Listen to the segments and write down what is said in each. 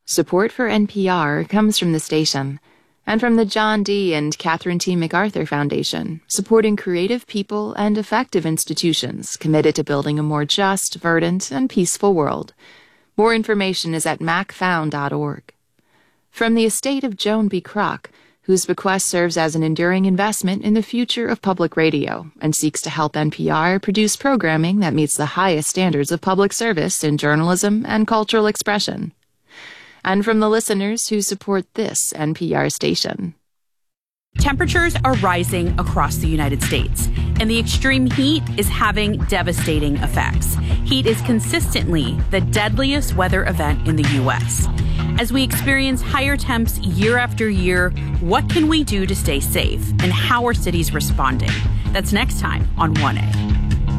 Support for NPR comes from the station and from the John D. and Catherine T. MacArthur Foundation, supporting creative people and effective institutions committed to building a more just, verdant, and peaceful world. More information is at macfound.org. From the estate of Joan B. Kroc, whose bequest serves as an enduring investment in the future of public radio and seeks to help NPR produce programming that meets the highest standards of public service in journalism and cultural expression. And from the listeners who support this NPR station. Temperatures are rising across the United States, and the extreme heat is having devastating effects. Heat is consistently the deadliest weather event in the U.S. As we experience higher temps year after year, what can we do to stay safe, and how are cities responding? That's next time on 1A.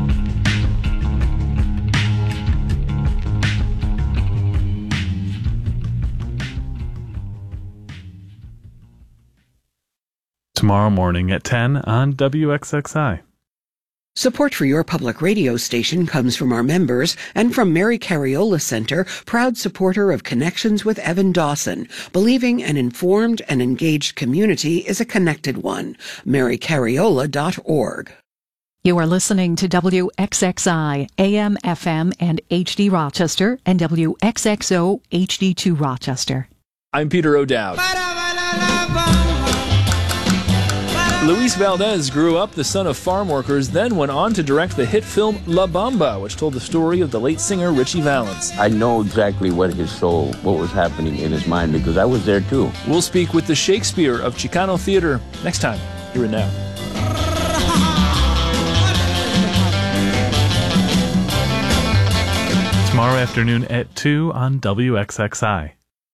Tomorrow morning at 10 on WXXI. Support for your public radio station comes from our members and from Mary Cariola Center, proud supporter of Connections with Evan Dawson, believing an informed and engaged community is a connected one. MaryCariola.org. You are listening to WXXI, AM, FM, and HD Rochester, and WXXO, HD2 Rochester. I'm Peter O'Dowd. Luis Valdez grew up the son of farm workers, then went on to direct the hit film La Bamba, which told the story of the late singer Richie Valens. I know exactly what was happening in his mind, because I was there too. We'll speak with the Shakespeare of Chicano theater next time, here and now. Tomorrow afternoon at 2 on WXXI.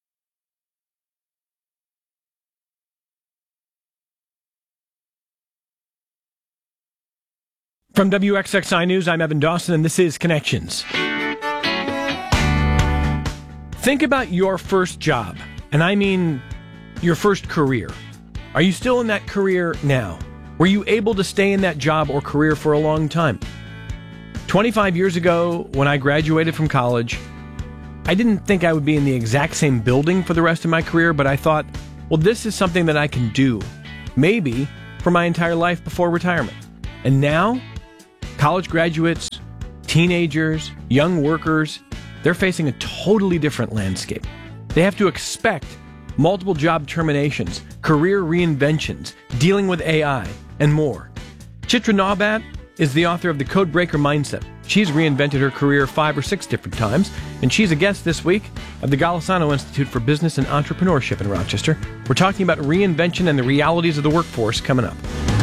From WXXI News, I'm Evan Dawson, and this is Connections. Think about your first job, and I mean your first career. Are you still in that career now? Were you able to stay in that job or career for a long time? 25 years ago, when I graduated from college, I didn't think I would be in the exact same building for the rest of my career, but I thought, well, this is something that I can do, maybe for my entire life before retirement. And now, college graduates, teenagers, young workers, they're facing a totally different landscape. They have to expect multiple job terminations, career reinventions, dealing with AI, and more. Chitra Nawbat is the author of The Codebreaker Mindset. She's reinvented her career 5 or 6 different times, and she's a guest this week of the Golisano Institute for Business and Entrepreneurship in Rochester. We're talking about reinvention and the realities of the workforce coming up.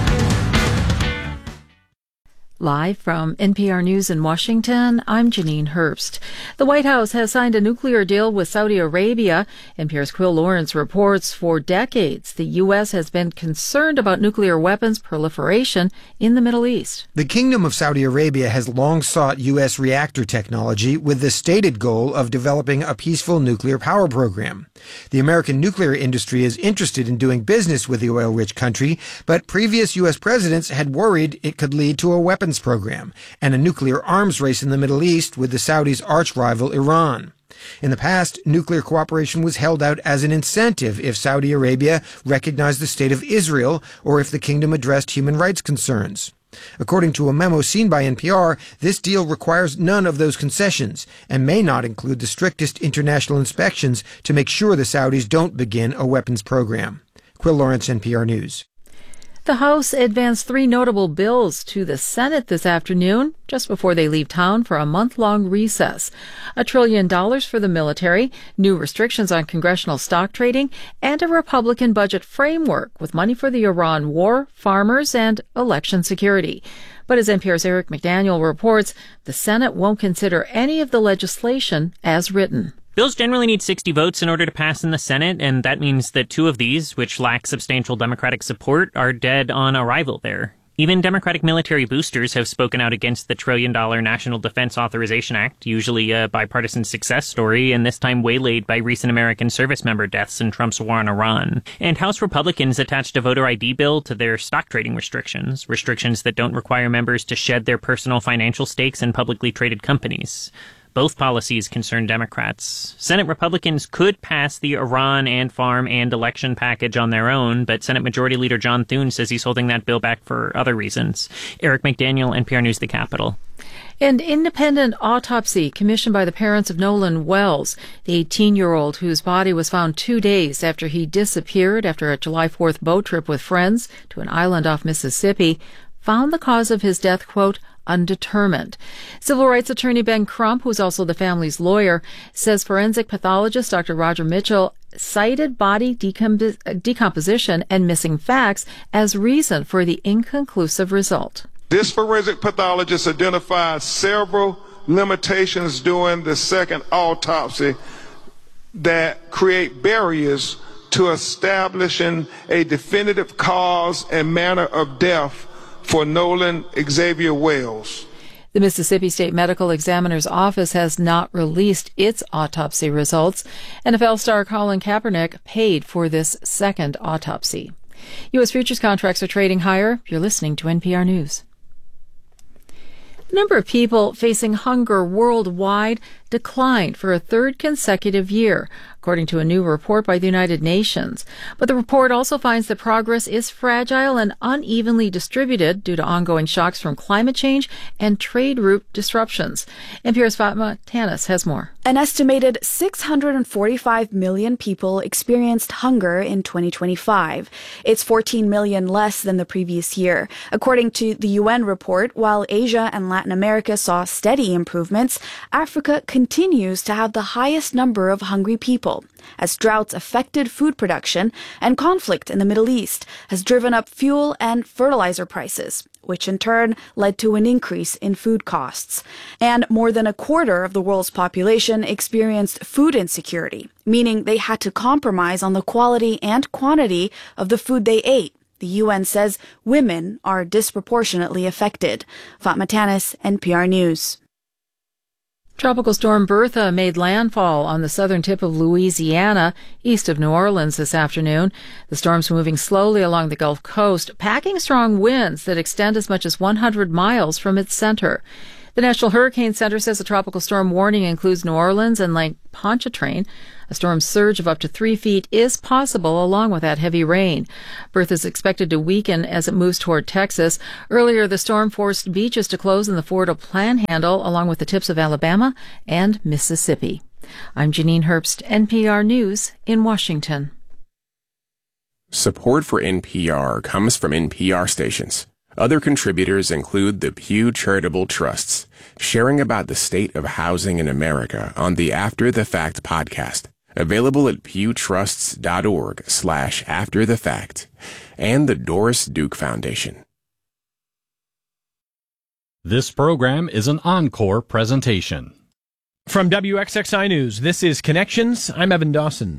Live from NPR News in Washington, I'm Janine Herbst. The White House has signed a nuclear deal with Saudi Arabia. NPR's Quill Lawrence reports for decades the U.S. has been concerned about nuclear weapons proliferation in the Middle East. The Kingdom of Saudi Arabia has long sought U.S. reactor technology with the stated goal of developing a peaceful nuclear power program. The American nuclear industry is interested in doing business with the oil-rich country, but previous U.S. presidents had worried it could lead to a weapons program and a nuclear arms race in the Middle East with the Saudis' arch-rival Iran. In the past, nuclear cooperation was held out as an incentive if Saudi Arabia recognized the state of Israel or if the kingdom addressed human rights concerns. According to a memo seen by NPR, this deal requires none of those concessions and may not include the strictest international inspections to make sure the Saudis don't begin a weapons program. Quill Lawrence, NPR News. The House advanced 3 notable bills to the Senate this afternoon, just before they leave town for a month-long recess. $1 trillion for the military, new restrictions on congressional stock trading, and a Republican budget framework with money for the Iran war, farmers, and election security. But as NPR's Eric McDaniel reports, the Senate won't consider any of the legislation as written. Bills generally need 60 votes in order to pass in the Senate, and that means that 2 of these, which lack substantial Democratic support, are dead on arrival there. Even Democratic military boosters have spoken out against the $1 trillion National Defense Authorization Act, usually a bipartisan success story, and this time waylaid by recent American service member deaths in Trump's war on Iran. And House Republicans attached a voter ID bill to their stock trading restrictions that don't require members to shed their personal financial stakes in publicly traded companies. Both policies concern Democrats. Senate Republicans could pass the Iran and farm and election package on their own, but Senate Majority Leader John Thune says he's holding that bill back for other reasons. Eric McDaniel, NPR News, the Capitol. An independent autopsy commissioned by the parents of Nolan Wells, the 18-year-old whose body was found 2 days after he disappeared after a July 4th boat trip with friends to an island off Mississippi, found the cause of his death, quote, undetermined. Civil rights attorney Ben Crump, who is also the family's lawyer, says forensic pathologist Dr. Roger Mitchell cited body decomposition and missing facts as reason for the inconclusive result. This forensic pathologist identified several limitations during the second autopsy that create barriers to establishing a definitive cause and manner of death for Nolan Xavier Wells. The Mississippi State Medical Examiner's Office has not released its autopsy results. NFL star Colin Kaepernick paid for this second autopsy. U.S. futures contracts are trading higher. You're listening to NPR News. The number of people facing hunger worldwide declined for a third consecutive year, according to a new report by the United Nations. But the report also finds that progress is fragile and unevenly distributed due to ongoing shocks from climate change and trade route disruptions. NPR's Fatma Tanis has more. An estimated 645 million people experienced hunger in 2025. It's 14 million less than the previous year. According to the UN report, while Asia and Latin America saw steady improvements, Africa continues to have the highest number of hungry people, as droughts affected food production and conflict in the Middle East has driven up fuel and fertilizer prices, which in turn led to an increase in food costs. And more than a quarter of the world's population experienced food insecurity, meaning they had to compromise on the quality and quantity of the food they ate. The UN says women are disproportionately affected. Fatma Tanis, NPR News. Tropical storm Bertha made landfall on the southern tip of Louisiana, east of New Orleans this afternoon. The storm's moving slowly along the Gulf Coast, packing strong winds that extend as much as 100 miles from its center. The National Hurricane Center says the tropical storm warning includes New Orleans and Lake Pontchartrain. A storm surge of up to 3 feet is possible along with that heavy rain. Bertha is expected to weaken as it moves toward Texas. Earlier, the storm forced beaches to close in the Florida Panhandle along with the tips of Alabama and Mississippi. I'm Janine Herbst, NPR News in Washington. Support for NPR comes from NPR stations. Other contributors include the Pew Charitable Trusts, sharing about the state of housing in America on the After the Fact podcast, available at pewtrusts.org/afterthefact, and the Doris Duke Foundation. This program is an encore presentation. From WXXI News, this is Connections. I'm Evan Dawson.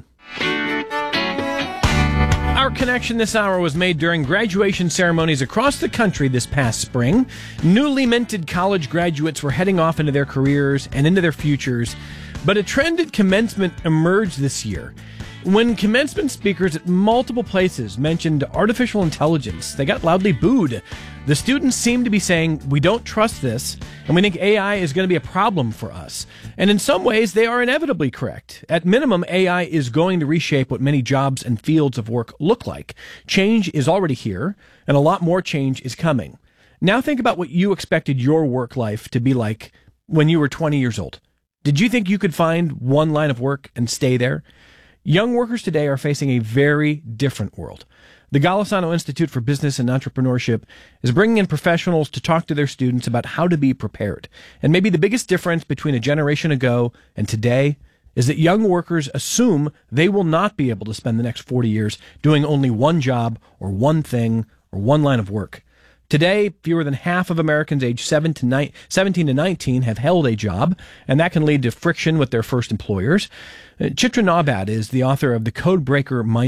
Our connection this hour was made during graduation ceremonies across the country this past spring. Newly minted college graduates were heading off into their careers and into their futures, but a trend at commencement emerged this year. When commencement speakers at multiple places mentioned artificial intelligence, they got loudly booed. The students seemed to be saying, "We don't trust this, and we think AI is going to be a problem for us." And in some ways, they are inevitably correct. At minimum, AI is going to reshape what many jobs and fields of work look like. Change is already here, and a lot more change is coming. Now think about what you expected your work life to be like when you were 20 years old. Did you think you could find one line of work and stay there? Young workers today are facing a very different world. The Golisano Institute for Business and Entrepreneurship is bringing in professionals to talk to their students about how to be prepared. And maybe the biggest difference between a generation ago and today is that young workers assume they will not be able to spend the next 40 years doing only one job or one thing or one line of work. Today, fewer than half of Americans aged 17 to 19 have held a job, and that can lead to friction with their first employers. Chitra Nawbad is the author of The Codebreaker Mindset.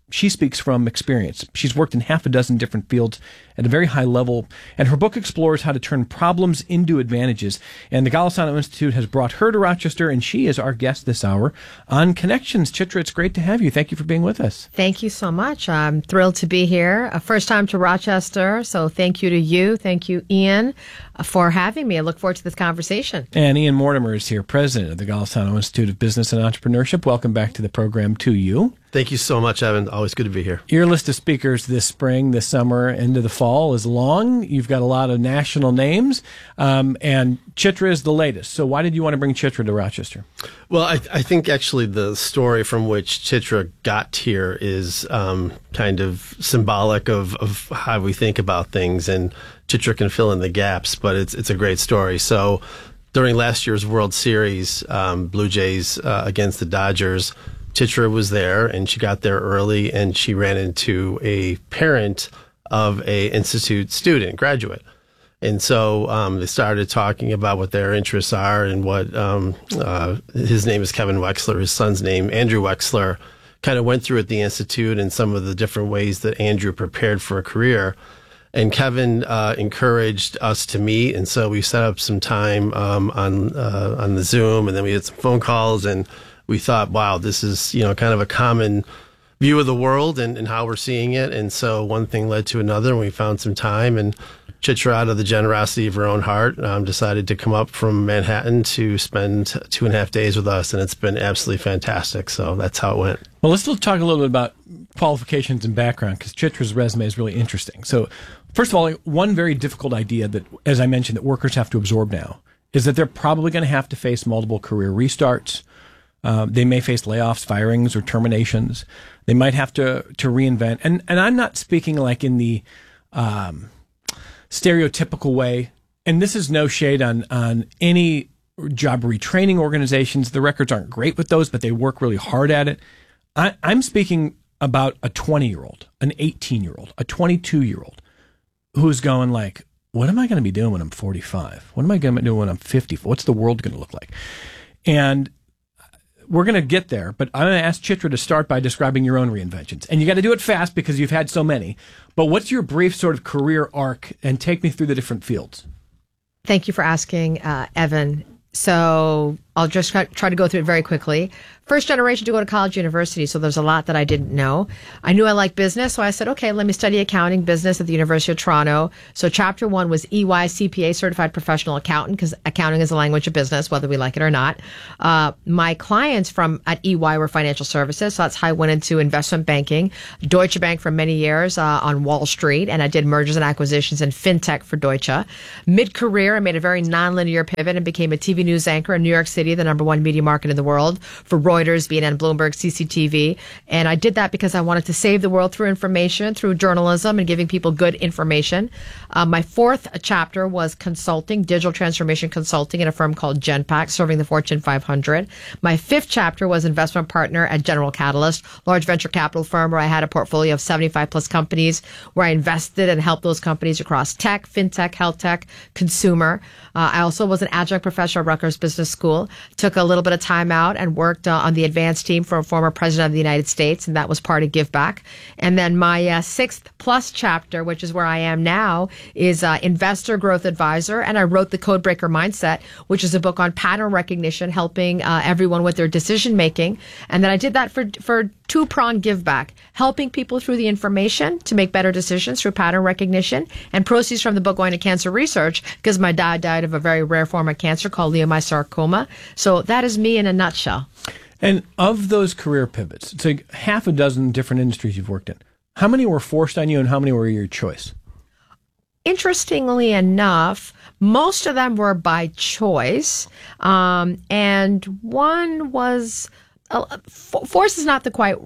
she speaks from experience. She's worked in half a dozen different fields at a very high level, and her book explores how to turn problems into advantages. And the Golisano Institute has brought her to Rochester, and she is our guest this hour on Connections. Chitra, it's great to have you. Thank you for being with us. Thank you so much. I'm thrilled to be here. First time to Rochester, so thank you to you. Thank you, Ian, for having me. I look forward to this conversation. And Ian Mortimer is here, president of the Golisano Institute of Business and Entrepreneurship. Welcome back to the program to you. Thank you so much, Evan. Always good to be here. Your list of speakers this spring, this summer, into the fall is long. You've got a lot of national names, and Chitra is the latest. So why did you want to bring Chitra to Rochester? Well, I think actually the story from which Chitra got here is kind of symbolic of how we think about things, and Chitra can fill in the gaps, but it's a great story. So during last year's World Series, Blue Jays against the Dodgers, Chitra was there, and she got there early, and she ran into a parent of a institute student, graduate. And so they started talking about what their interests are and what his name is Kevin Wexler, his son's name, Andrew Wexler, kind of went through at the Institute and some of the different ways that Andrew prepared for a career. And Kevin encouraged us to meet, and so we set up some time on the Zoom, and then we had some phone calls, and we thought, wow, this is, kind of a common view of the world and how we're seeing it. And so one thing led to another, and we found some time, and Chitra, out of the generosity of her own heart, decided to come up from Manhattan to spend 2.5 days with us, and it's been absolutely fantastic. So that's how it went. Well, let's talk a little bit about qualifications and background, because Chitra's resume is really interesting. So first of all, one very difficult idea that, as I mentioned, that workers have to absorb now is that they're probably going to have to face multiple career restarts. They may face layoffs, firings, or terminations. They might have to reinvent. And I'm not speaking like in the stereotypical way. And this is no shade on any job retraining organizations. The records aren't great with those, but they work really hard at it. I'm speaking about a 20-year-old, an 18-year-old, a 22-year-old who's going like, what am I going to be doing when I'm 45? What am I going to be doing when I'm 50? What's the world going to look like? And we're going to get there, but I'm going to ask Chitra to start by describing your own reinventions. And you got to do it fast because you've had so many. But what's your brief sort of career arc, and take me through the different fields? Thank you for asking, Evan. So I'll just try to go through it very quickly. First generation to go to college, university, so there's a lot that I didn't know. I knew I liked business, so I said, okay, let me study accounting business at the University of Toronto. So chapter 1 was EY CPA, Certified Professional Accountant, because accounting is a language of business, whether we like it or not. My clients at EY were financial services, so that's how I went into investment banking. Deutsche Bank for many years on Wall Street, and I did mergers and acquisitions and fintech for Deutsche. Mid-career, I made a very nonlinear pivot and became a TV news anchor in New York City, the #1 media market in the world, for Reuters, BNN, Bloomberg, CCTV. And I did that because I wanted to save the world through information, through journalism, and giving people good information. My fourth chapter was consulting, digital transformation consulting at a firm called Genpact, serving the Fortune 500. My fifth chapter was investment partner at General Catalyst, large venture capital firm where I had a portfolio of 75 plus companies, where I invested and helped those companies across tech, fintech, health tech, consumer. I also was an adjunct professor at Rutgers Business School, took a little bit of time out and worked on the advanced team for a former president of the United States, and that was part of Give Back. And then my sixth plus chapter, which is where I am now, is investor growth advisor, and I wrote The Codebreaker Mindset, which is a book on pattern recognition, helping everyone with their decision making. And then I did that for two-pronged give back, helping people through the information to make better decisions through pattern recognition, and proceeds from the book going to cancer research, because my dad died of a very rare form of cancer called leiomyosarcoma. So that is me in a nutshell. And of those career pivots, it's like half a dozen different industries you've worked in. How many were forced on you, and how many were your choice? Interestingly enough, most of them were by choice, and one was force is not the quite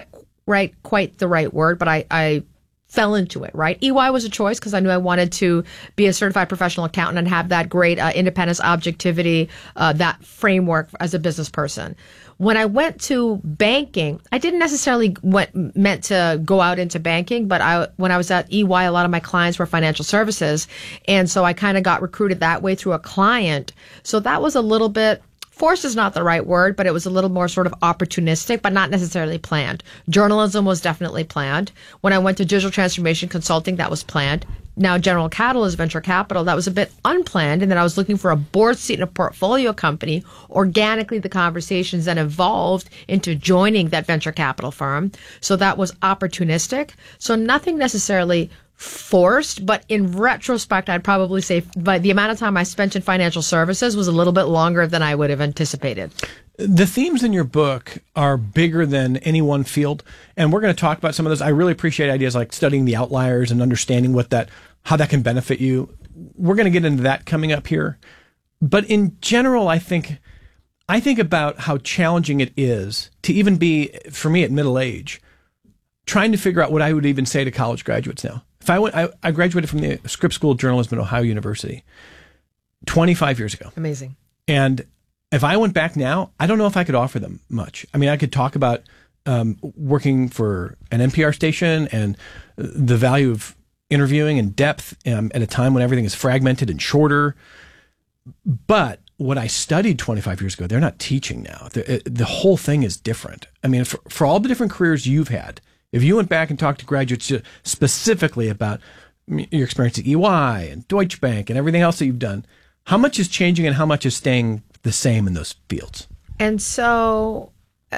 the right word, but I fell into it, right? EY was a choice because I knew I wanted to be a certified professional accountant and have that great independence, objectivity, that framework as a business person. When I went to banking, I didn't necessarily meant to go out into banking, but when I was at EY, a lot of my clients were financial services. And so I kind of got recruited that way through a client. So that was a little bit forced is not the right word, but it was a little more sort of opportunistic, but not necessarily planned. Journalism was definitely planned. When I went to digital transformation consulting, that was planned. Now, General Catalyst Venture Capital, that was a bit unplanned, and then I was looking for a board seat in a portfolio company. Organically, the conversations then evolved into joining that venture capital firm. So that was opportunistic. So nothing necessarily forced, but in retrospect, I'd probably say by the amount of time I spent in financial services was a little bit longer than I would have anticipated. The themes in your book are bigger than any one field, and we're going to talk about some of those. I really appreciate ideas like studying the outliers and understanding how that can benefit you. We're going to get into that coming up here. But in general, I think about how challenging it is to even be, for me at middle age, trying to figure out what I would even say to college graduates now. If I graduated from the Scripps School of Journalism at Ohio University 25 years ago. Amazing. And if I went back now, I don't know if I could offer them much. I mean, I could talk about working for an NPR station and the value of interviewing and depth at a time when everything is fragmented and shorter. But what I studied 25 years ago, they're not teaching now. The whole thing is different. I mean, for all the different careers you've had, if you went back and talked to graduates specifically about your experience at EY and Deutsche Bank and everything else that you've done, how much is changing and how much is staying the same in those fields? And so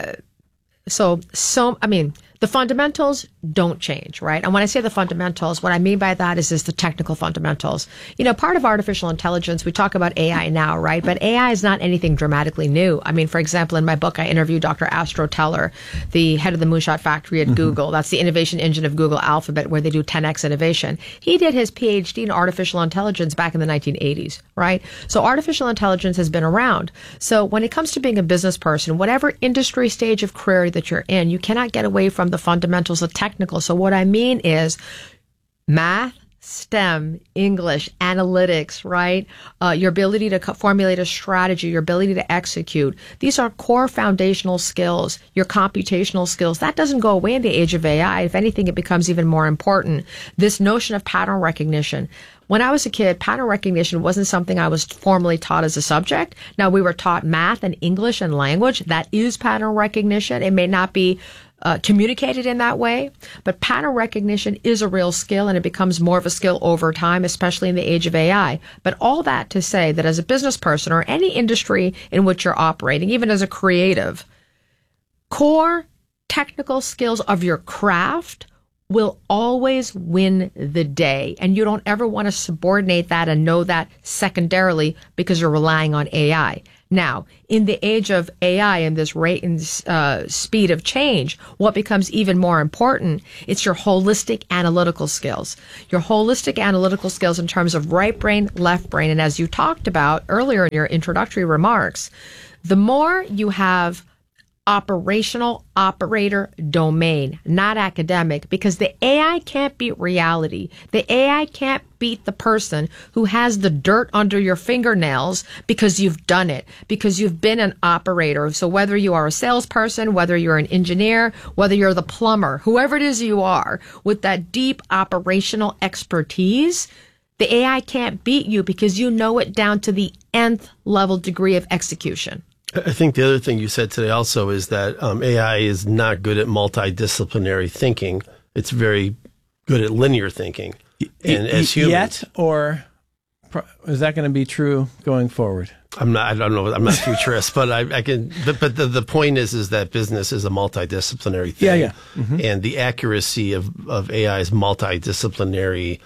I mean, the fundamentals don't change, right? And when I say the fundamentals, what I mean by that is the technical fundamentals. You know, part of artificial intelligence, we talk about AI now, right? But AI is not anything dramatically new. I mean, for example, in my book, I interviewed Dr. Astro Teller, the head of the Moonshot Factory at Google. That's the innovation engine of Google Alphabet, where they do 10x innovation. He did his PhD in artificial intelligence back in the 1980s, right? So artificial intelligence has been around. So when it comes to being a business person, whatever industry stage of career that you're in, you cannot get away from the fundamentals of technical. So what I mean is math, STEM, English, analytics, right? Your ability to formulate a strategy, your ability to execute. These are core foundational skills, your computational skills. That doesn't go away in the age of AI. If anything, it becomes even more important. This notion of pattern recognition. When I was a kid, pattern recognition wasn't something I was formally taught as a subject. Now, we were taught math and English and language. That is pattern recognition. It may not be communicated in that way, but pattern recognition is a real skill, and it becomes more of a skill over time, especially in the age of AI. But all that to say that as a business person or any industry in which you're operating, even as a creative, core technical skills of your craft will always win the day. And you don't ever want to subordinate that and know that secondarily because you're relying on AI. Now, in the age of AI and this rate and speed of change, what becomes even more important, it's your holistic analytical skills. Your holistic analytical skills in terms of right brain, left brain. And as you talked about earlier in your introductory remarks, the more you have operational operator domain, not academic, because the AI can't beat reality. The AI can't beat the person who has the dirt under your fingernails because you've done it, because you've been an operator. So whether you are a salesperson, whether you're an engineer, whether you're the plumber, whoever it is you are, with that deep operational expertise, the AI can't beat you because you know it down to the nth level degree of execution. I think the other thing you said today also is that AI is not good at multidisciplinary thinking. It's very good at linear thinking. And as humans, yet, or is that going to be true going forward? I don't know. I'm not a futurist, but I can. But the point is that business is a multidisciplinary thing. Yeah. Mm-hmm. And the accuracy of AI's multidisciplinary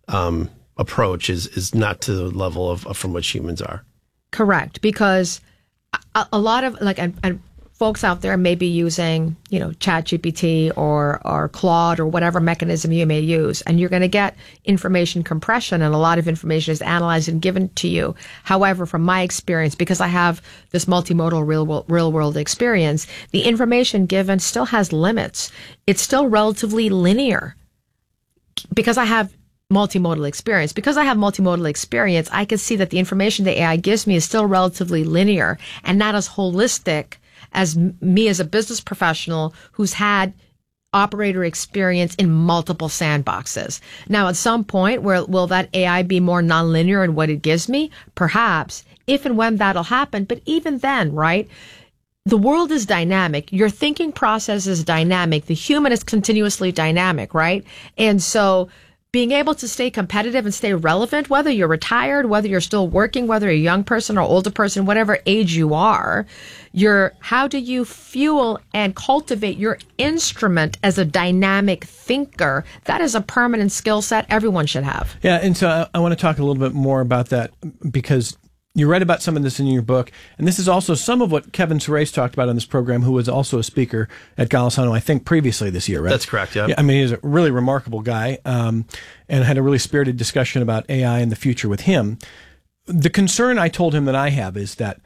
approach is not to the level of from which humans are. Correct, because a lot of and folks out there may be using, ChatGPT or Claude or whatever mechanism you may use, and you're going to get information compression, and a lot of information is analyzed and given to you. However, from my experience, because I have this multimodal real world experience, the information given still has limits. It's still relatively linear because I have multimodal experience. Because I have multimodal experience, I can see that the information the AI gives me is still relatively linear and not as holistic as me as a business professional who's had operator experience in multiple sandboxes. Now, at some point, will that AI be more nonlinear in what it gives me? Perhaps, if and when that'll happen. But even then, right? The world is dynamic. Your thinking process is dynamic. The human is continuously dynamic, right? And so being able to stay competitive and stay relevant, whether you're retired, whether you're still working, whether you're a young person or older person, whatever age you are, how do you fuel and cultivate your instrument as a dynamic thinker? That is a permanent skill set everyone should have. Yeah, and so I want to talk a little bit more about that, because you read about some of this in your book, and this is also some of what Kevin Suresh talked about on this program, who was also a speaker at Golisano, I think, previously this year, right? That's correct, yeah. I mean, he's a really remarkable guy, and had a really spirited discussion about AI and the future with him. The concern I told him that I have is that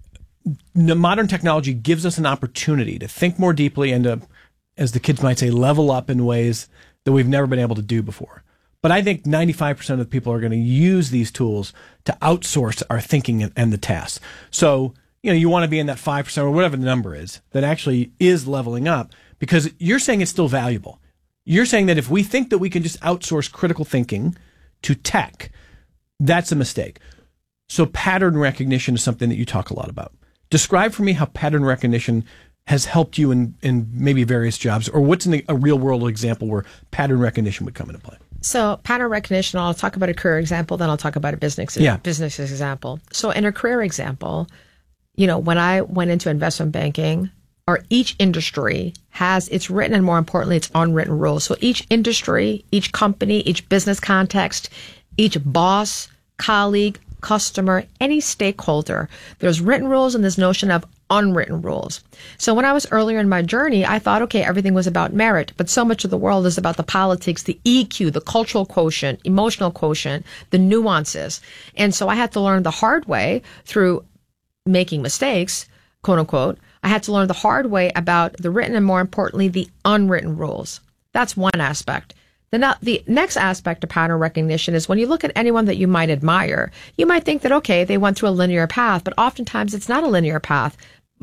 modern technology gives us an opportunity to think more deeply and to, as the kids might say, level up in ways that we've never been able to do before. But I think 95% of the people are going to use these tools to outsource our thinking and the tasks. So, you want to be in that 5% or whatever the number is that actually is leveling up, because you're saying it's still valuable. You're saying that if we think that we can just outsource critical thinking to tech, that's a mistake. So pattern recognition is something that you talk a lot about. Describe for me how pattern recognition has helped you in maybe various jobs, or what's a real world example where pattern recognition would come into play. So pattern recognition, I'll talk about a career example, then I'll talk about a business example. So in a career example, when I went into investment banking, or each industry has its written and, more importantly, its unwritten rules. So each industry, each company, each business context, each boss, colleague, customer, any stakeholder, there's written rules and this notion of unwritten rules. So when I was earlier in my journey, I thought, okay, everything was about merit, but so much of the world is about the politics, the EQ, the cultural quotient, emotional quotient, the nuances. And so I had to learn the hard way through making mistakes, quote unquote. I had to learn the hard way about the written and, more importantly, the unwritten rules. That's one aspect. The next aspect of pattern recognition is when you look at anyone that you might admire, you might think that, okay, they went through a linear path, but oftentimes it's not a linear path.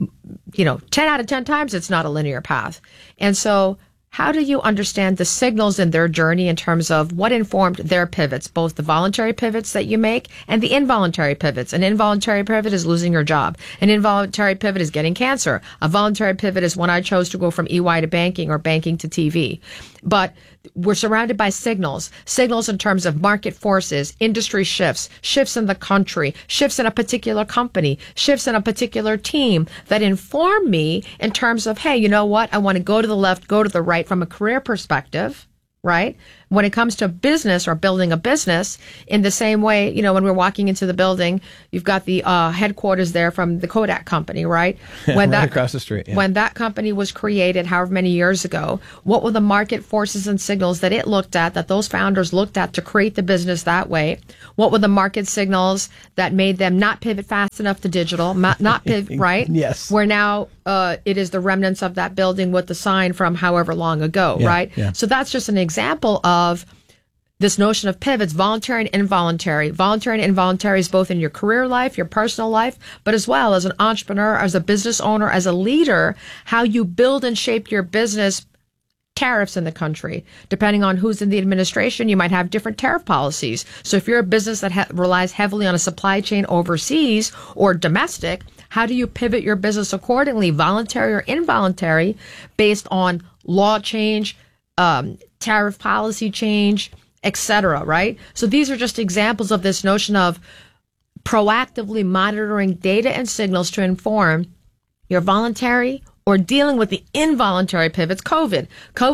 10 out of 10 times it's not a linear path. And so how do you understand the signals in their journey in terms of what informed their pivots, both the voluntary pivots that you make and the involuntary pivots? An involuntary pivot is losing your job. An involuntary pivot is getting cancer. A voluntary pivot is when I chose to go from EY to banking or banking to TV. But we're surrounded by signals in terms of market forces, industry shifts in the country, shifts in a particular company, shifts in a particular team that inform me in terms of, hey, you know what? I want to go to the left, go to the right from a career perspective, right? When it comes to business or building a business, in the same way, when we're walking into the building, you've got the headquarters there from the Kodak company, right? When right across the street. Yeah. When that company was created, however many years ago, what were the market forces and signals that it looked at, that those founders looked at to create the business that way? What were the market signals that made them not pivot fast enough to digital, not pivot, right? Yes. Where now it is the remnants of that building with the sign from however long ago, right? Yeah. So that's just an example of this notion of pivots, voluntary and involuntary. Voluntary and involuntary is both in your career life, your personal life, but as well as an entrepreneur, as a business owner, as a leader, how you build and shape your business. Tariffs in the country. Depending on who's in the administration, you might have different tariff policies. So if you're a business that relies heavily on a supply chain overseas or domestic, how do you pivot your business accordingly, voluntary or involuntary, based on law change, tariff policy change, etc., right? So these are just examples of this notion of proactively monitoring data and signals to inform your voluntary or dealing with the involuntary pivots. COVID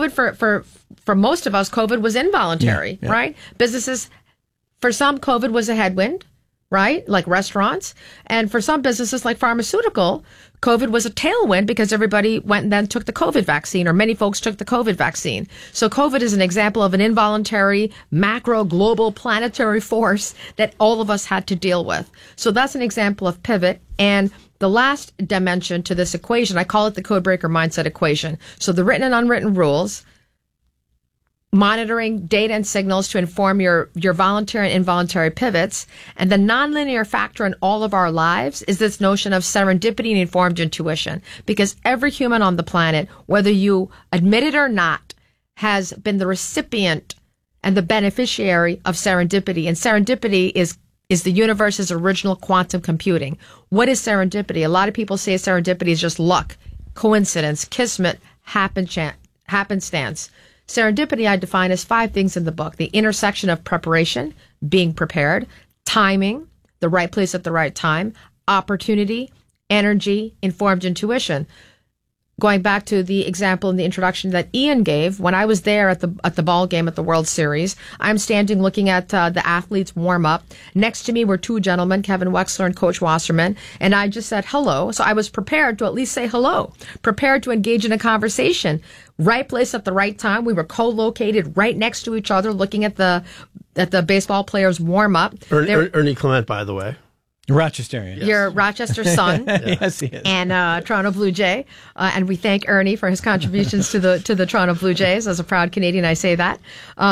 for most of us, COVID was involuntary, right? Businesses, for some, COVID was a headwind, right? Like restaurants. And for some businesses like pharmaceutical, COVID was a tailwind because everybody went and then took the COVID vaccine, or many folks took the COVID vaccine. So COVID is an example of an involuntary, macro, global, planetary force that all of us had to deal with. So that's an example of pivot. And the last dimension to this equation, I call it the codebreaker mindset equation. So the written and unwritten rules, monitoring data and signals to inform your voluntary and involuntary pivots. And the nonlinear factor in all of our lives is this notion of serendipity and informed intuition. Because every human on the planet, whether you admit it or not, has been the recipient and the beneficiary of serendipity. And serendipity is the universe's original quantum computing. What is serendipity? A lot of people say serendipity is just luck, coincidence, kismet, happenstance. Serendipity I define as 5 things in the book: the intersection of preparation, being prepared, timing, the right place at the right time, opportunity, energy, informed intuition. Going back to the example in the introduction that Ian gave, when I was there at the ball game at the World Series, I'm standing looking at the athletes warm up. Next to me were 2 gentlemen, Kevin Wexler and Coach Wasserman, and I just said hello. So I was prepared to at least say hello, prepared to engage in a conversation. Right place at the right time. We were co-located right next to each other, looking at the baseball players warm up. Ernie Clement, by the way. Rochesterian. Yes. Your Rochester son. Yes, he is. And Toronto Blue Jay. And we thank Ernie for his contributions to the Toronto Blue Jays. As a proud Canadian, I say that.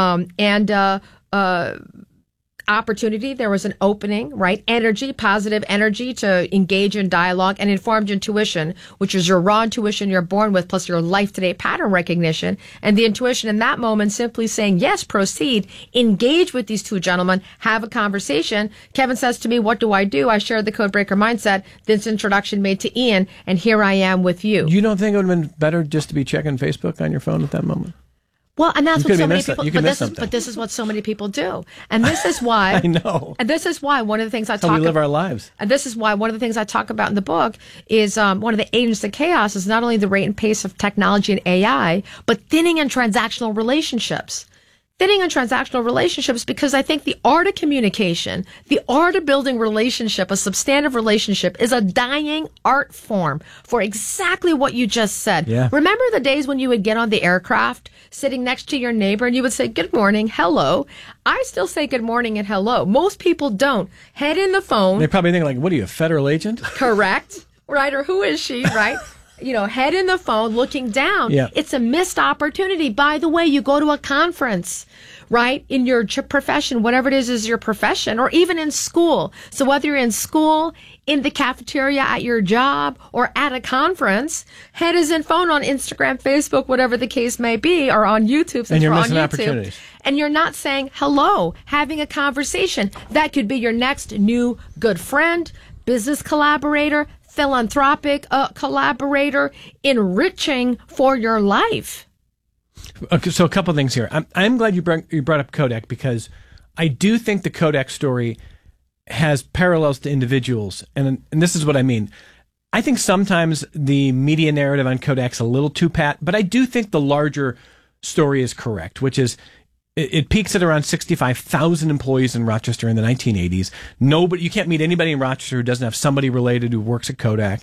Opportunity, there was an opening, right? Energy, positive energy to engage in dialogue, and informed intuition, which is your raw intuition you're born with, plus your life-to-date pattern recognition. And the intuition in that moment simply saying, yes, proceed, engage with these 2 gentlemen, have a conversation. Kevin says to me, what do? I shared the Codebreaker mindset, this introduction made to Ian, and here I am with you. You don't think it would have been better just to be checking Facebook on your phone at that moment? Well, and that's what so many people. But this is what so many people do, and this is why I know. And this is why one of the things I talk about. We live our lives. And this is why one of the things I talk about in the book is one of the agents of chaos is not only the rate and pace of technology and AI, but thinning and transactional relationships. Thinning and transactional relationships, because I think the art of communication, the art of building relationship, a substantive relationship, is a dying art form for exactly what you just said. Yeah. Remember the days when you would get on the aircraft, sitting next to your neighbor, and you would say, good morning, hello. I still say good morning and hello. Most people don't. Head in the phone. They probably think, like, what are you, a federal agent? Correct. Right, or who is she, right? Head in the phone, looking down. Yeah. It's a missed opportunity. By the way, you go to a conference, right, in your profession, whatever it is your profession, or even in school. So whether you're in school, in the cafeteria, at your job, or at a conference, head is in phone on Instagram, Facebook, whatever the case may be, or on YouTube. And you're missing opportunities. And you're not saying hello, having a conversation. That could be your next new good friend, business collaborator, philanthropic collaborator, enriching for your life. Okay, so a couple things here. I'm glad you brought up Kodak, because I do think the Kodak story has parallels to individuals, and this is what I mean. I think sometimes the media narrative on Kodak's a little too pat, but I do think the larger story is correct, which is it peaks at around 65,000 employees in Rochester in the 1980s. You can't meet anybody in Rochester who doesn't have somebody related who works at Kodak.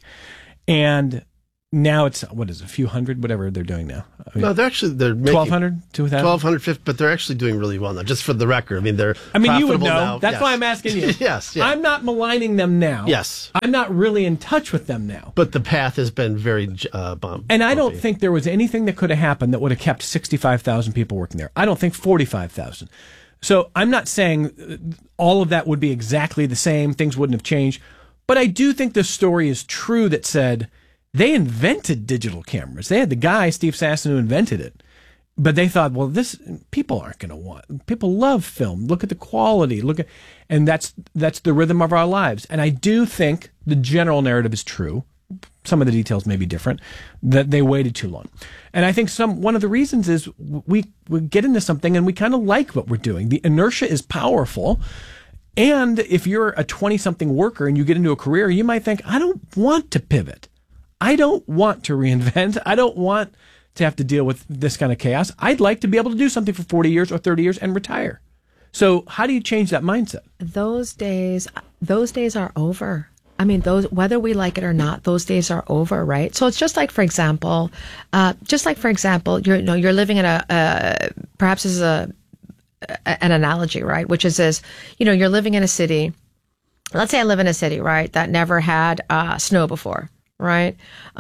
And now it's, a few hundred, whatever they're doing now. No, they're making 1,200, 2,000? 1,250, but they're actually doing really well now, just for the record. I mean, they're you would know. Now. That's why I'm asking you. Yes. Yeah. I'm not maligning them now. Yes. I'm not really in touch with them now. But the path has been very bumpy. And I don't think there was anything that could have happened that would have kept 65,000 people working there. I don't think 45,000. So I'm not saying all of that would be exactly the same. Things wouldn't have changed. But I do think the story is true that said, they invented digital cameras. They had the guy, Steve Sasson, who invented it. But they thought, well, people aren't going to want. People love film. Look at the quality. And that's the rhythm of our lives. And I do think the general narrative is true. Some of the details may be different, that they waited too long. And I think one of the reasons is we get into something and we kind of like what we're doing. The inertia is powerful. And if you're a 20-something worker and you get into a career, you might think, I don't want to pivot. I don't want to reinvent. I don't want to have to deal with this kind of chaos. I'd like to be able to do something for 40 years or 30 years and retire. So how do you change that mindset? Those days are over. I mean, whether we like it or not, those days are over, right? So it's just like, for example, you're living in perhaps as an analogy, right? Which is this, you're living in a city. Let's say I live in a city, right, that never had snow before. right?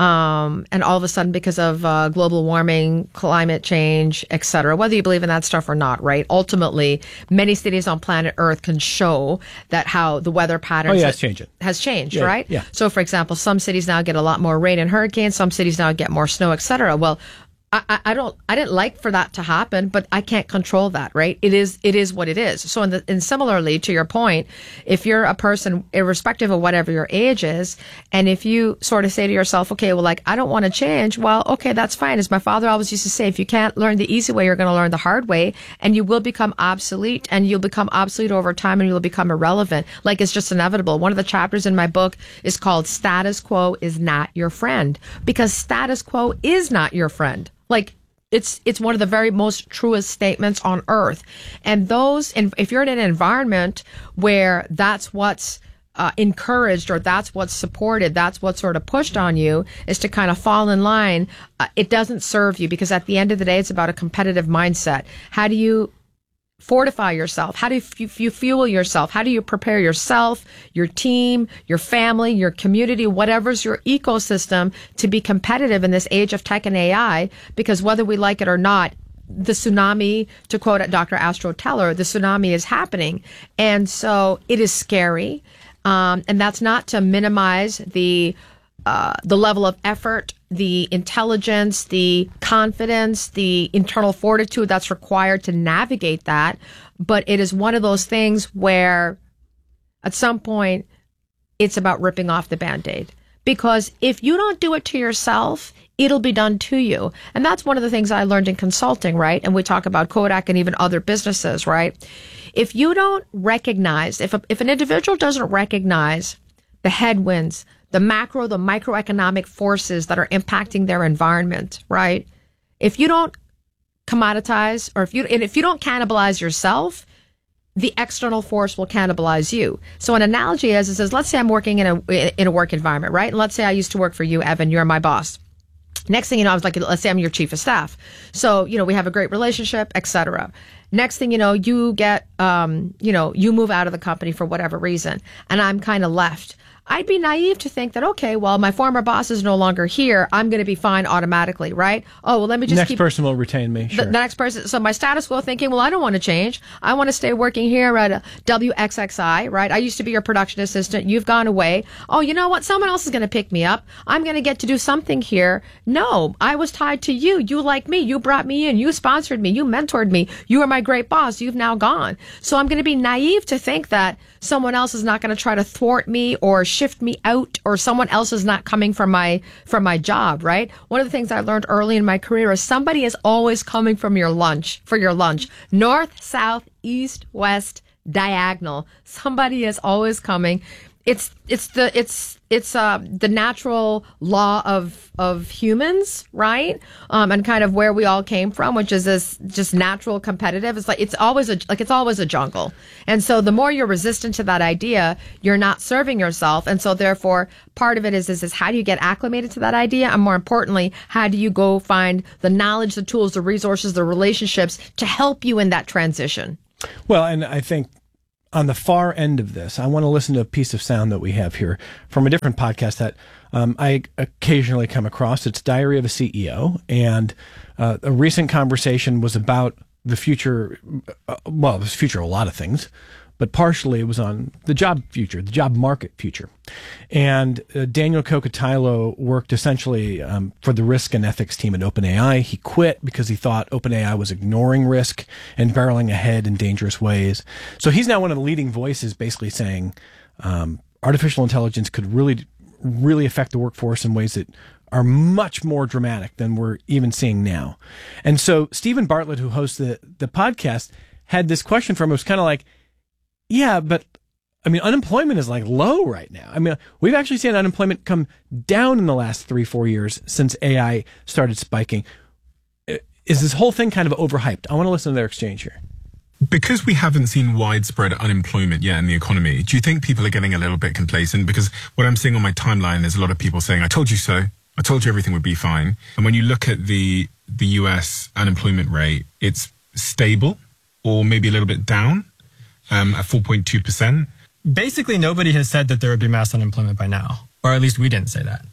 And all of a sudden, because of global warming, climate change, et cetera, whether you believe in that stuff or not, right? Ultimately, many cities on planet Earth can show that how the weather patterns has changed, right? Yeah. So, for example, some cities now get a lot more rain and hurricanes. Some cities now get more snow, et cetera. Well, I didn't like for that to happen, but I can't control that, right? It is what it is. So, and similarly to your point, if you're a person, irrespective of whatever your age is, and if you sort of say to yourself, okay, well, like, I don't want to change, well, okay, that's fine. As my father always used to say, if you can't learn the easy way, you're going to learn the hard way, and you will become obsolete, and you'll become obsolete over time, and you'll become irrelevant. Like, it's just inevitable. One of the chapters in my book is called Status Quo is Not Your Friend, because status quo is not your friend. Like, it's one of the very most truest statements on earth. And if you're in an environment where that's what's encouraged or that's what's supported, that's what's sort of pushed on you, is to kind of fall in line, it doesn't serve you, because at the end of the day, it's about a competitive mindset. How do you fortify yourself? How do you fuel yourself? How do you prepare yourself, your team, your family, your community, whatever's your ecosystem, to be competitive in this age of tech and AI? Because whether we like it or not, the tsunami, to quote Dr. Astro Teller, the tsunami is happening. And so it is scary. And that's not to minimize the level of effort, the intelligence, the confidence, the internal fortitude that's required to navigate that. But it is one of those things where at some point it's about ripping off the Band-Aid. Because if you don't do it to yourself, it'll be done to you. And that's one of the things I learned in consulting, right? And we talk about Kodak and even other businesses, right? If you don't recognize, if an individual doesn't recognize the headwinds, the microeconomic forces that are impacting their environment, right? If you don't commoditize, or if you don't cannibalize yourself, the external force will cannibalize you. So an analogy is let's say I'm working in a work environment, right? And let's say I used to work for you, Evan, you're my boss. Next thing you know, I was like, let's say I'm your chief of staff. So, we have a great relationship, et cetera. Next thing you know, you get, you move out of the company for whatever reason, and I'm kind of left. I'd be naive to think that, okay, well, my former boss is no longer here, I'm going to be fine automatically, right? Oh, well, let me just Next person will retain me, sure. The next person. So my status quo thinking, well, I don't want to change. I want to stay working here at WXXI, right? I used to be your production assistant. You've gone away. Oh, you know what? Someone else is going to pick me up. I'm going to get to do something here. No, I was tied to you. You like me. You brought me in. You sponsored me. You mentored me. You were my great boss. You've now gone. So I'm going to be naive to think that someone else is not going to try to thwart me or shift me out, or someone else is not coming for my job, right? One of the things I learned early in my career is somebody is always coming for your lunch. North, south, east, west, diagonal. Somebody is always coming. It's the natural law of humans, right? And kind of where we all came from, which is this just natural competitive. It's always a jungle. And so the more you're resistant to that idea, you're not serving yourself. And so therefore, part of it is how do you get acclimated to that idea? And more importantly, how do you go find the knowledge, the tools, the resources, the relationships to help you in that transition? Well, and I think on the far end of this, I want to listen to a piece of sound that we have here from a different podcast that I occasionally come across. It's Diary of a CEO, and a recent conversation was about the future. Well, it was the future of a lot of things, but partially it was on the job future, the job market future. And Daniel Kokotailo worked essentially for the risk and ethics team at OpenAI. He quit because he thought OpenAI was ignoring risk and barreling ahead in dangerous ways. So he's now one of the leading voices basically saying artificial intelligence could really, really affect the workforce in ways that are much more dramatic than we're even seeing now. And so Stephen Bartlett, who hosts the podcast, had this question for him. It was kind of like, yeah, but I mean, unemployment is like low right now. I mean, we've actually seen unemployment come down in the last 3-4 years since AI started spiking. Is this whole thing kind of overhyped? I want to listen to their exchange here. Because we haven't seen widespread unemployment yet in the economy, do you think people are getting a little bit complacent? Because what I'm seeing on my timeline is a lot of people saying, I told you so. I told you everything would be fine. And when you look at the US unemployment rate, it's stable or maybe a little bit down. At 4.2%. Basically, nobody has said that there would be mass unemployment by now, or at least we didn't say that.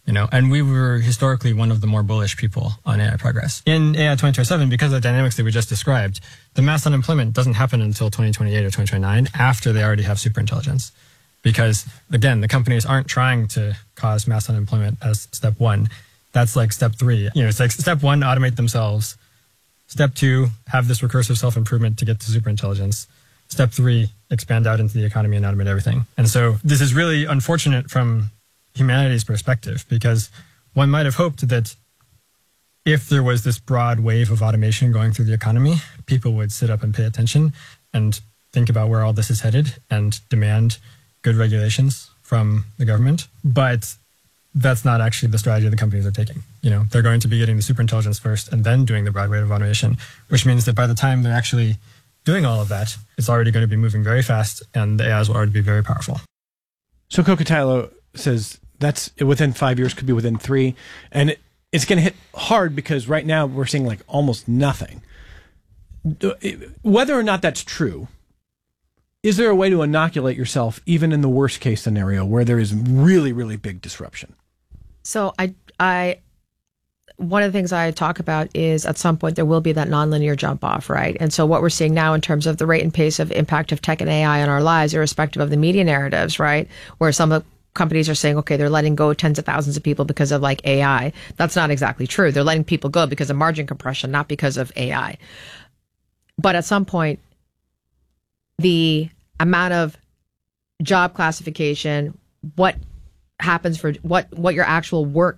And we were historically one of the more bullish people on AI progress. In AI 2027, because of the dynamics that we just described, the mass unemployment doesn't happen until 2028 or 2029 after they already have superintelligence. Because, again, the companies aren't trying to cause mass unemployment as step one. That's like step 3. It's like step 1, automate themselves. Step 2, have this recursive self-improvement to get to superintelligence. Step 3, expand out into the economy and automate everything. And so this is really unfortunate from humanity's perspective, because one might have hoped that if there was this broad wave of automation going through the economy, people would sit up and pay attention and think about where all this is headed and demand good regulations from the government. But that's not actually the strategy the companies are taking. They're going to be getting the superintelligence first and then doing the broad wave of automation, which means that by the time they're actually doing all of that, it's already going to be moving very fast and the AIs will already be very powerful. So Kokotalo says that's within 5 years, could be within 3. And it's going to hit hard because right now we're seeing like almost nothing. Whether or not that's true, is there a way to inoculate yourself even in the worst case scenario where there is really, really big disruption? So I one of the things I talk about is at some point there will be that nonlinear jump off, right? And so what we're seeing now in terms of the rate and pace of impact of tech and AI on our lives, irrespective of the media narratives, right? Where some of the companies are saying, okay, they're letting go tens of thousands of people because of like AI. That's not exactly true. They're letting people go because of margin compression, not because of AI. But at some point, the amount of job classification, what happens for what your actual work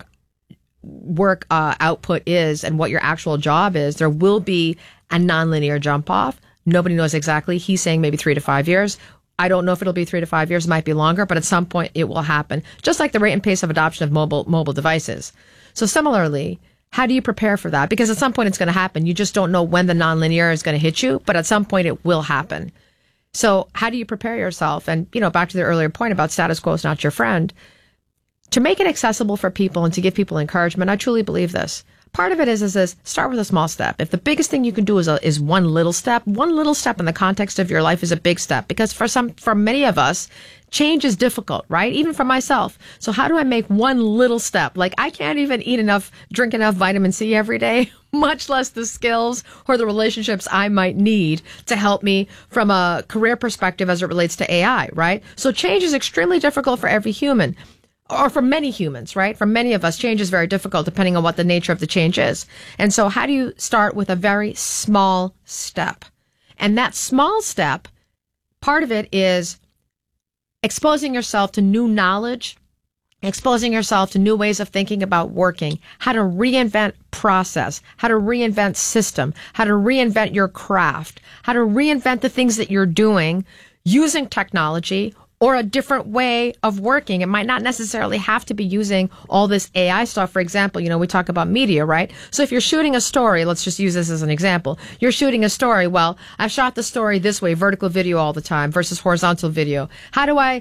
output is and what your actual job is, there will be a nonlinear jump off. Nobody knows exactly. He's saying maybe 3 to 5 years. I don't know if it'll be 3 to 5 years. It might be longer, but at some point it will happen. Just like the rate and pace of adoption of mobile devices. So similarly, how do you prepare for that? Because at some point it's going to happen. You just don't know when the nonlinear is going to hit you, but at some point it will happen. So how do you prepare yourself? And, back to the earlier point about status quo is not your friend. To make it accessible for people and to give people encouragement, I truly believe this. Part of it is start with a small step. If the biggest thing you can do is one little step in the context of your life is a big step, because for many of us, change is difficult, right? Even for myself. So how do I make one little step? Like I can't even drink enough vitamin C every day, much less the skills or the relationships I might need to help me from a career perspective as it relates to AI, right? So change is extremely difficult for every human. Or for many humans, right? For many of us, change is very difficult depending on what the nature of the change is. And so how do you start with a very small step? And that small step, part of it is exposing yourself to new knowledge, exposing yourself to new ways of thinking about working, how to reinvent process, how to reinvent system, how to reinvent your craft, how to reinvent the things that you're doing using technology or a different way of working. It might not necessarily have to be using all this AI stuff. For example, we talk about media, right? So if you're shooting a story, let's just use this as an example. You're shooting a story. Well, I've shot the story this way, vertical video all the time versus horizontal video. How do I,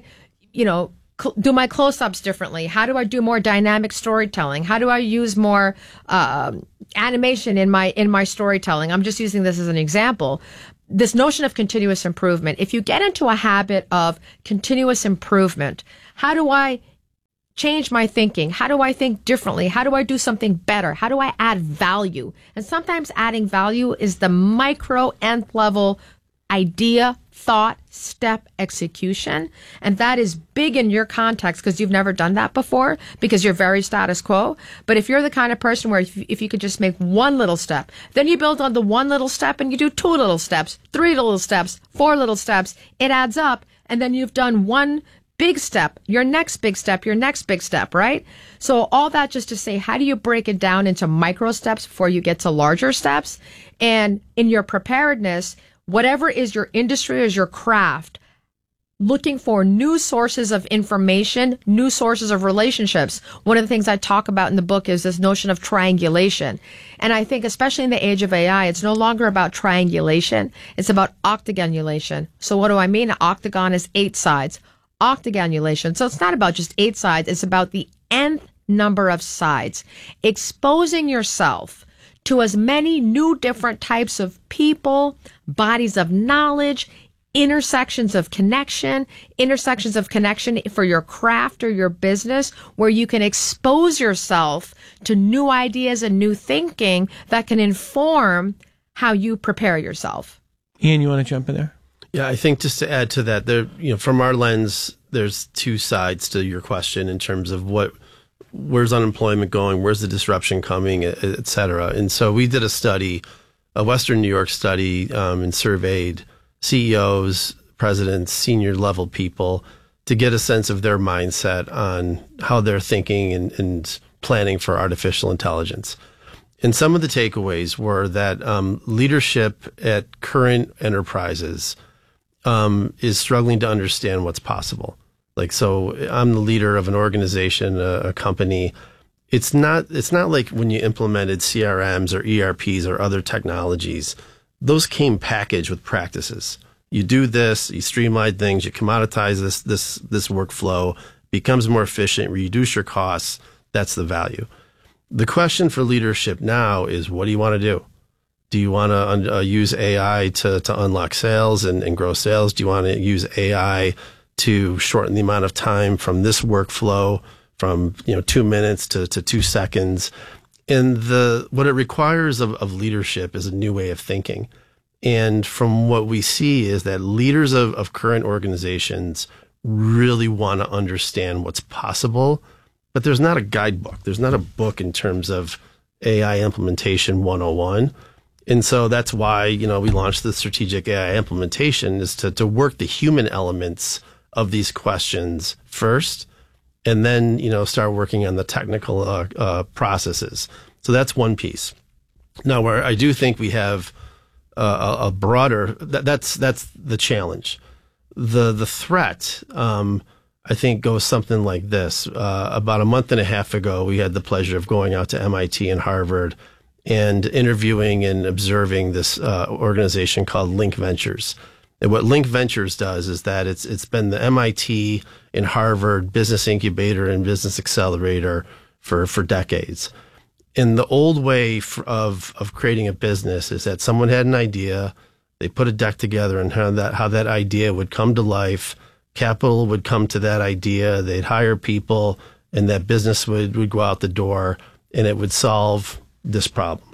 do my close-ups differently? How do I do more dynamic storytelling? How do I use more animation in my storytelling? I'm just using this as an example. This notion of continuous improvement, if you get into a habit of continuous improvement, how do I change my thinking? How do I think differently? How do I do something better? How do I add value? And sometimes adding value is the micro nth level idea, thought, step, execution. And that is big in your context because you've never done that before because you're very status quo. But if you're the kind of person where if you could just make one little step, then you build on the one little step and you do 2 little steps, 3 little steps, 4 little steps, it adds up. And then you've done one big step, your next big step, your next big step, right? So all that just to say, how do you break it down into micro steps before you get to larger steps? And in your preparedness, whatever is your industry or your craft, looking for new sources of information, new sources of relationships. One of the things I talk about in the book is this notion of triangulation. And I think especially in the age of AI, it's no longer about triangulation. It's about octagonulation. So what do I mean? An octagon is 8 sides. Octagonulation. So it's not about just 8 sides. It's about the nth number of sides. Exposing yourself to as many new different types of people, bodies of knowledge, intersections of connection for your craft or your business, where you can expose yourself to new ideas and new thinking that can inform how you prepare yourself. Ian, you want to jump in there? Yeah, I think just to add to that, there, from our lens, there's two sides to your question in terms of where's unemployment going, where's the disruption coming, et cetera. And so we did a study, a Western New York study, and surveyed CEOs, presidents, senior level people to get a sense of their mindset on how they're thinking and planning for artificial intelligence. And some of the takeaways were that leadership at current enterprises is struggling to understand what's possible. Like, so I'm the leader of an organization, a company. It's not like when you implemented CRMs or ERPs or other technologies. Those came packaged with practices. You do this, you streamline things, you commoditize this workflow, becomes more efficient, reduce your costs. That's the value. The question for leadership now is, what do you want to do? Do you want to use AI to unlock sales and grow sales? Do you want to use AI to shorten the amount of time from this workflow from 2 minutes to 2 seconds? And what it requires of leadership is a new way of thinking. And from what we see is that leaders of current organizations really want to understand what's possible, but there's not a guidebook. There's not a book in terms of AI implementation 101. And so that's why, we launched the strategic AI implementation, is to work the human elements of these questions first, and then, start working on the technical processes. So that's one piece. Now, where I do think we have a broader, that's the challenge. The threat, I think, goes something like this. About a month and a half ago, we had the pleasure of going out to MIT and Harvard and interviewing and observing this organization called Link Ventures. And what Link Ventures does is that it's been the MIT and Harvard business incubator and business accelerator for decades. And the old way of creating a business is that someone had an idea, they put a deck together and how that idea would come to life. Capital would come to that idea, they'd hire people, and that business would go out the door, and it would solve this problem.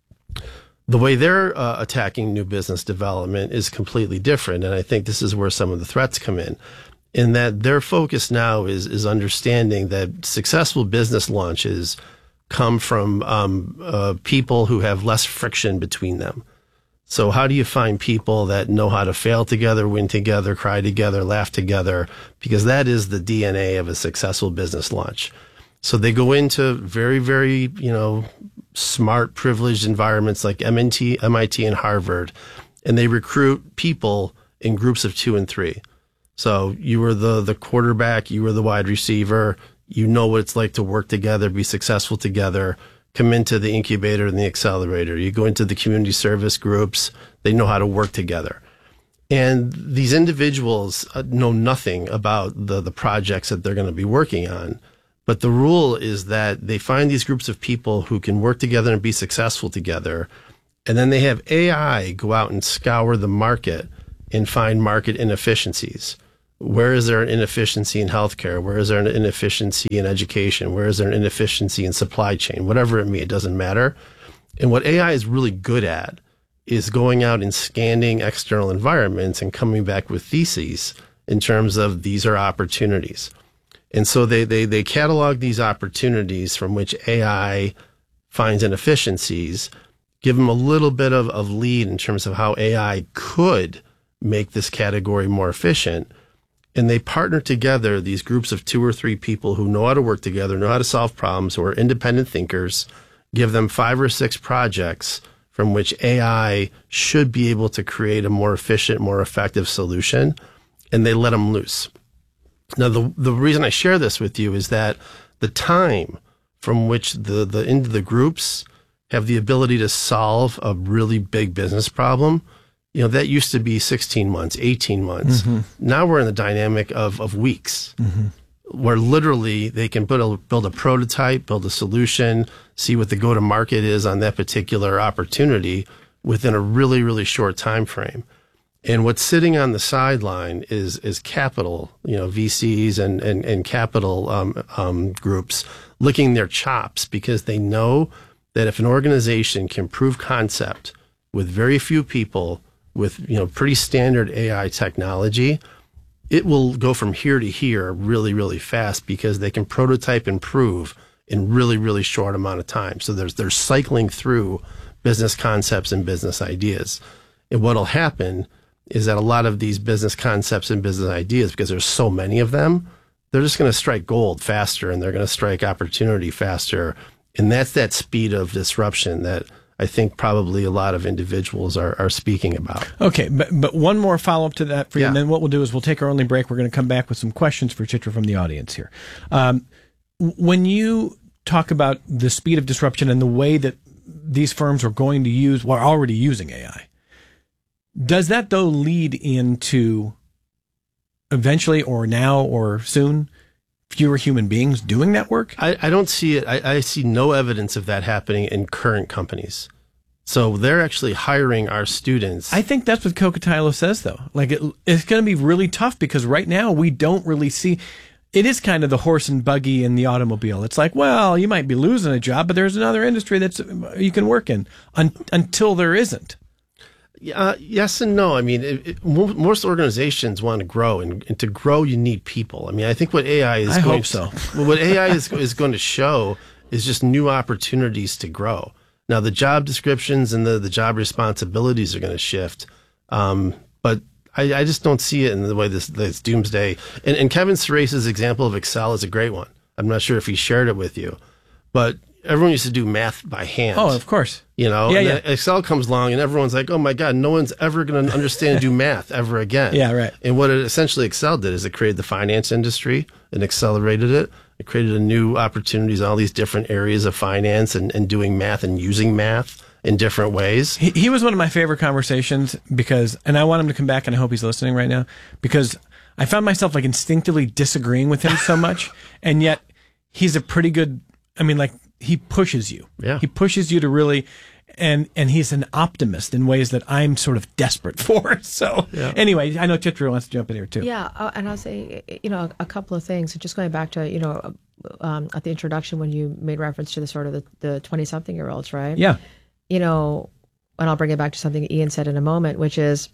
The way they're attacking new business development is completely different, and I think this is where some of the threats come in that their focus now is understanding that successful business launches come from people who have less friction between them. So how do you find people that know how to fail together, win together, cry together, laugh together? Because that is the DNA of a successful business launch. So they go into very, very, smart, privileged environments like MIT and Harvard, and they recruit people in groups of 2 and 3. So you were the quarterback, you were the wide receiver, you know what it's like to work together, be successful together. Come into the incubator and the accelerator. You go into the community service groups. They know how to work together. And these individuals know nothing about the projects that they're going to be working on. But the rule is that they find these groups of people who can work together and be successful together. And then they have AI go out and scour the market and find market inefficiencies. Where is there an inefficiency in healthcare? Where is there an inefficiency in education? Where is there an inefficiency in supply chain? Whatever it may, it doesn't matter. And what AI is really good at is going out and scanning external environments and coming back with theses in terms of these are opportunities. And so they catalog these opportunities from which AI finds inefficiencies, give them a little bit of lead in terms of how AI could make this category more efficient. And they partner together, these groups of 2 or 3 people who know how to work together, know how to solve problems, who are independent thinkers, give them 5 or 6 projects from which AI should be able to create a more efficient, more effective solution, and they let them loose. Now, the reason I share this with you is that the time from which the groups have the ability to solve a really big business problem, that used to be 16 months, 18 months. Mm-hmm. Now we're in the dynamic of weeks, where literally they can build a prototype, build a solution, see what the go-to-market is on that particular opportunity within a really, really short time frame. And what's sitting on the sideline is capital, VCs and capital groups licking their chops because they know that if an organization can prove concept with very few people, with pretty standard AI technology, it will go from here to here really, really fast because they can prototype and prove in really, really short amount of time. So they're cycling through business concepts and business ideas. And what'll happen is that a lot of these business concepts and business ideas, because there's so many of them, they're just going to strike gold faster and they're going to strike opportunity faster. And that's that speed of disruption that I think probably a lot of individuals are speaking about. Okay, but one more follow-up to that for you, and then what we'll do is we'll take our only break. We're going to come back with some questions for Chitra from the audience here. When you talk about the speed of disruption and the way that these firms are going to use, or already using AI, does that, though, lead into eventually or now or soon fewer human beings doing that work? I don't see it. I see no evidence of that happening in current companies. So they're actually hiring our students. I think that's what Kokotilo says, though. Like it's going to be really tough because right now we don't really see. It is kind of the horse and buggy in the automobile. It's like, well, you might be losing a job, but there's another industry that's you can work in until there isn't. Yes and no. I mean, most organizations want to grow, and to grow, you need people. I mean, I think what AI is what AI is going to show is just new opportunities to grow. Now, the job descriptions and the job responsibilities are going to shift, but I just don't see it in the way this doomsday. And Kevin Cerase's example of Excel is a great one. I'm not sure if he shared it with you, but everyone used to do math by hand. Oh, of course. And Excel comes along and everyone's like, oh my God, no one's ever going to understand and do math ever again. Yeah, right. And what it essentially Excel did is it created the finance industry and accelerated it. It created a new opportunities in all these different areas of finance and doing math and using math in different ways. He was one of my favorite conversations and I want him to come back, and I hope he's listening right now, because I found myself like instinctively disagreeing with him so much, and yet he's a pretty good, he pushes you. Yeah. He pushes you to really, and he's an optimist in ways that I'm sort of desperate for. So anyway, I know Chitra wants to jump in here too. Yeah, and I'll say, a couple of things. Just going back to, at the introduction when you made reference to the sort of the 20-something-year-olds, right? Yeah. And I'll bring it back to something Ian said in a moment, which is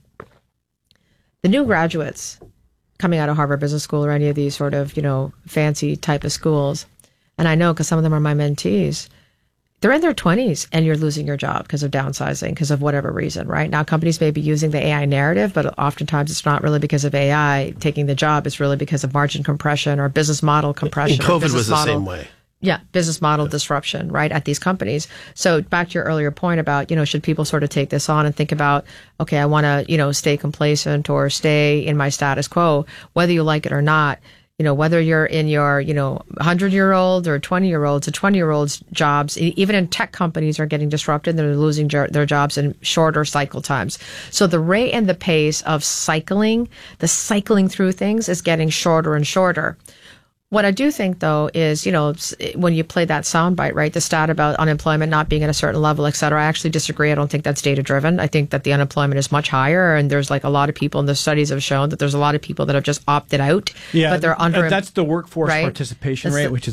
the new graduates coming out of Harvard Business School or any of these sort of, fancy type of schools. And I know because some of them are my mentees, they're in their 20s and you're losing your job because of downsizing, because of whatever reason, right? Now, companies may be using the AI narrative, but oftentimes it's not really because of AI taking the job. It's really because of margin compression or business model compression. And COVID was the same way. Yeah, business model disruption, right, at these companies. So back to your earlier point about, should people sort of take this on and think about, okay, I want to, stay complacent or stay in my status quo, whether you like it or not. Whether you're in your, 100-year-old or 20-year-olds, the 20-year-olds jobs, even in tech companies, are getting disrupted. They're losing their jobs in shorter cycle times. So the rate and the pace of cycling through things is getting shorter and shorter. What I do think, though, is, when you play that soundbite, right, the stat about unemployment not being at a certain level, et cetera, I actually disagree. I don't think that's data-driven. I think that the unemployment is much higher, and there's like a lot of people, and the studies have shown that there's a lot of people that have just opted out, but they're under. That's the workforce participation rate, which is